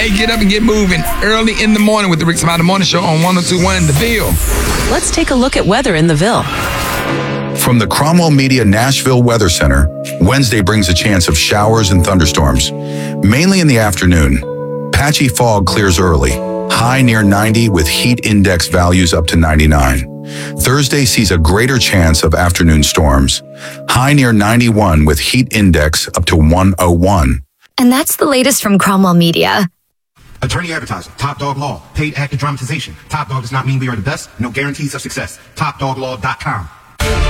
Hey, get up and get moving early in the morning with the Rick Smiley Morning Show on 102.1 in the Ville. Let's take a look at weather in the Ville. From the Cromwell Media Nashville Weather Center, Wednesday brings a chance of showers and thunderstorms, mainly in the afternoon. Patchy fog clears early, high near 90 with heat index values up to 99. Thursday sees a greater chance of afternoon storms, high near 91 with heat index up to 101. And that's the latest from Cromwell Media. Attorney advertising, Top Dog Law, paid actor dramatization. Top Dog does not mean we are the best, no guarantees of success. TopDogLaw.com.